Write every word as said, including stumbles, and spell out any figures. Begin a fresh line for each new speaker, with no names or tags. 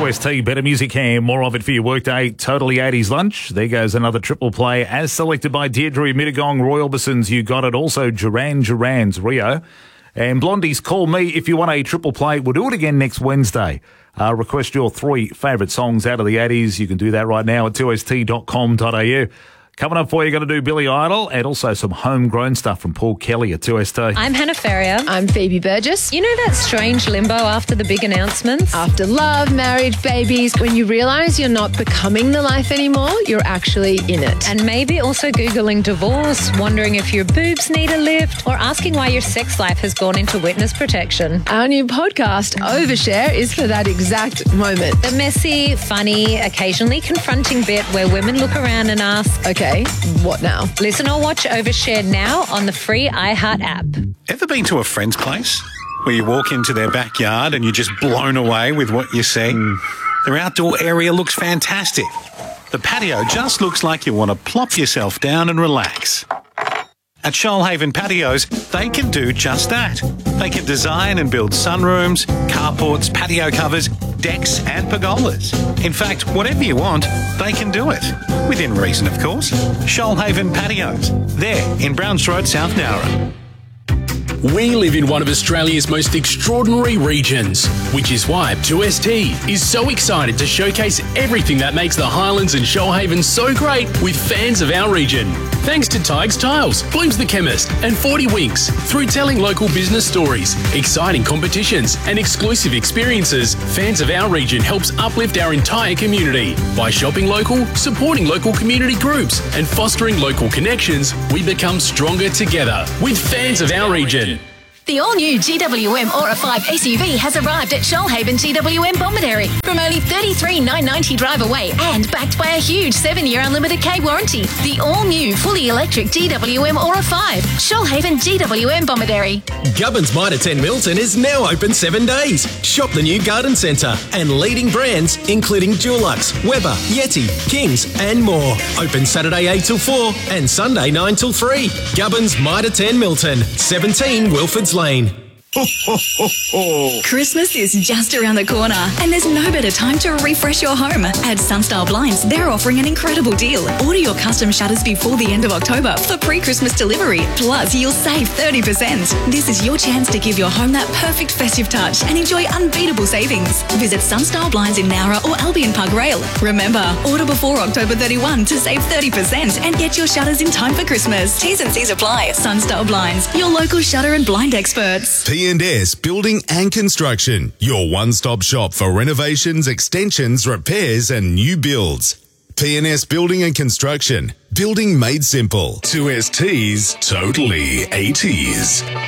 two S T, better music and more of it for your workday. Totally eighties lunch. There goes another triple play as selected by Deirdre Mittagong, Roy Orbison's You Got It. Also, Duran Duran's Rio. And Blondie's Call Me if you want a triple play. We'll do it again next Wednesday. Uh, request your three favourite songs out of the eighties. You can do that right now at two s t dot com dot a u. Coming up for you, going to do Billy Idol and also some homegrown stuff from Paul Kelly at two S T.
I'm Hannah Ferrier.
I'm Phoebe Burgess.
You know that strange limbo after the big announcements?
After love, marriage, babies, when you realise you're not becoming the life anymore, you're actually in it.
And maybe also Googling divorce, wondering if your boobs need a lift, or asking why your sex life has gone into witness protection.
Our new podcast, Overshare, is for that exact moment.
The messy, funny, occasionally confronting bit where women look around and ask,
Okay, what now?
Listen or watch Overshare now on the free iHeart app.
Ever been to a friend's place where you walk into their backyard and you're just blown away with what you see? Mm. Their outdoor area looks fantastic. The patio just looks like you want to plop yourself down and relax. At Shoalhaven Patios, they can do just that. They can design and build sunrooms, carports, patio covers, decks and pergolas. In fact, whatever you want, they can do it. Within reason, of course. Shoalhaven Patios. There in Browns Road, South Nowra.
We live in one of Australia's most extraordinary regions, which is why two S T is so excited to showcase everything that makes the Highlands and Shoalhaven so great with fans of our region. Thanks to Tighes Tiles, Blooms the Chemist and forty Winks. Through telling local business stories, exciting competitions and exclusive experiences, fans of our region helps uplift our entire community. By shopping local, supporting local community groups and fostering local connections, we become stronger together with fans of our region.
The all-new G W M Aura five S U V has arrived at Shoalhaven G W M Bomaderry from only thirty-three thousand nine hundred ninety drive away and backed by a huge seven-year unlimited K warranty. The all-new fully electric G W M Aura five, Shoalhaven G W M Bomaderry.
Gubbins Mitre ten Milton is now open seven days. Shop the new garden centre and leading brands including Dulux, Weber, Yeti, Kings and more. Open Saturday eight till four and Sunday nine till three. Gubbins Mitre ten Milton, seventeen Wilfords Lane.
Ho, ho, ho, ho. Christmas is just around the corner and there's no better time to refresh your home. At Sunstyle Blinds, they're offering an incredible deal. Order your custom shutters before the end of October for pre-Christmas delivery. Plus, you'll save thirty percent. This is your chance to give your home that perfect festive touch and enjoy unbeatable savings. Visit Sunstyle Blinds in Nowra or Albion Park Rail. Remember, order before October thirty-first to save thirty percent and get your shutters in time for Christmas. T's and C's apply. Sunstyle Blinds, your local shutter and blind experts.
P and S Building and Construction, your one-stop shop for renovations, extensions, repairs and new builds. P and S Building and Construction, building made simple. two S T's Totally eighties.